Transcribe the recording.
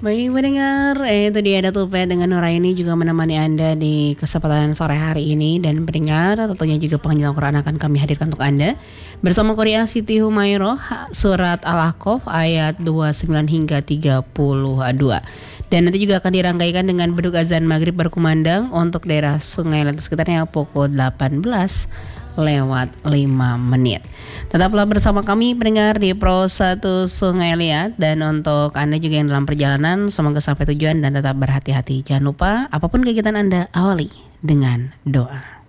Baik pendengar, itu dia Datul Pet dengan Nuraini juga menemani Anda di kesempatan sore hari ini. Dan pendengar, tentunya juga pengajian Al-Quran akan kami hadirkan untuk Anda bersama Qoria Siti Humairah, surat Al-Ahqaf ayat 29 hingga 32. Dan nanti juga akan dirangkaikan dengan beduk azan maghrib berkumandang untuk daerah Sungai Liat sekitarnya pukul 18:05. Tetaplah bersama kami pendengar di Pro 1 Sungai Liat. Dan untuk Anda juga yang dalam perjalanan, semoga sampai tujuan dan tetap berhati-hati. Jangan lupa apapun kegiatan Anda, awali dengan doa.